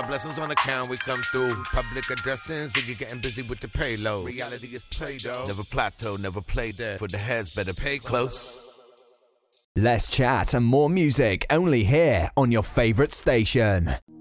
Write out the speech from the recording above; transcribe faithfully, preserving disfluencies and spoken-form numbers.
My blessings on account, we come through. Public addressing, Ziggy getting busy with the payload. Reality is Play-Doh. Never plateau, never play dead. For the heads, better pay close. Less chat and more music only here on your favourite station.